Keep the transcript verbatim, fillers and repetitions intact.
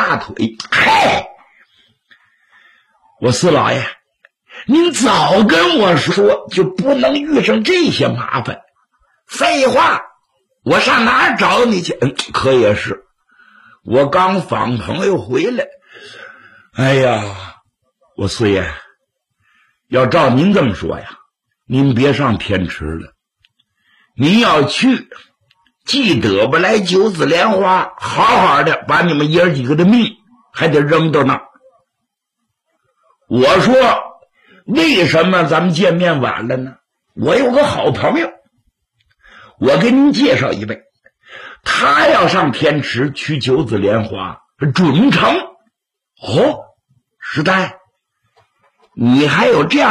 大腿。嘿，我四老爷，您早跟我说就不能遇上这些麻烦。废话，我上哪儿找你去？嗯，可也是，我刚访朋友回来。哎呀，我四爷，要照您这么说呀，您别上天池了。您要去，记得不来九子莲花，好好的把你们爷儿几个的命还得扔到那儿。我说，为什么咱们见面晚了呢？我有个好朋友，我给您介绍一位，他要上天池去九子莲花，准成。哦，师太，你还有这样